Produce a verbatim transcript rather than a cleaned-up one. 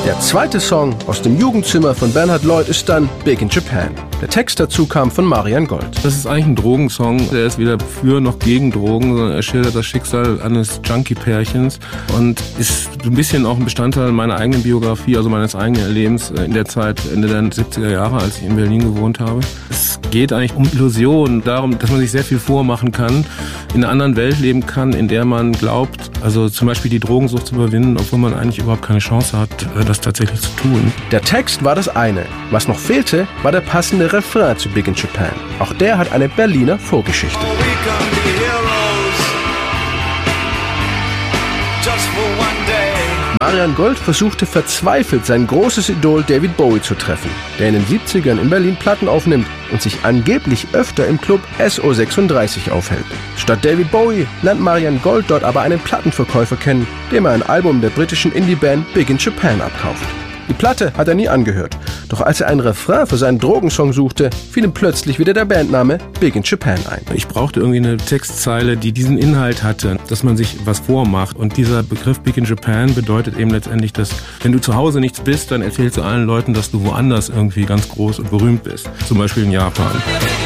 Der zweite Song aus dem Jugendzimmer von Bernhard Lloyd ist dann Big in Japan. Der Text dazu kam von Marian Gold. Das ist eigentlich ein Drogensong. Der ist weder für noch gegen Drogen, sondern er schildert das Schicksal eines Junkie-Pärchens und ist ein bisschen auch ein Bestandteil meiner eigenen Biografie, also meines eigenen Lebens in der Zeit, Ende der siebziger Jahre, als ich in Berlin gewohnt habe. Es geht eigentlich um Illusionen, darum, dass man sich sehr viel vormachen kann, in einer anderen Welt leben kann, in der man glaubt, also zum Beispiel die Drogensucht zu überwinden, obwohl man eigentlich überhaupt keine Chance hat, das tatsächlich zu tun. Der Text war das eine. Was noch fehlte, war der passende Refrain zu Big in Japan. Auch der hat eine Berliner Vorgeschichte. Marian Gold versuchte verzweifelt, sein großes Idol David Bowie zu treffen, der in den siebzigern in Berlin Platten aufnimmt und sich angeblich öfter im Club S O sechsunddreißig aufhält. Statt David Bowie lernt Marian Gold dort aber einen Plattenverkäufer kennen, dem er ein Album der britischen Indie-Band Big in Japan abkauft. Die Platte hat er nie angehört, doch als er einen Refrain für seinen Drogensong suchte, fiel ihm plötzlich wieder der Bandname Big in Japan ein. Ich brauchte irgendwie eine Textzeile, die diesen Inhalt hatte, dass man sich was vormacht. Und dieser Begriff Big in Japan bedeutet eben letztendlich, dass wenn du zu Hause nichts bist, dann erzählst du allen Leuten, dass du woanders irgendwie ganz groß und berühmt bist. Zum Beispiel in Japan.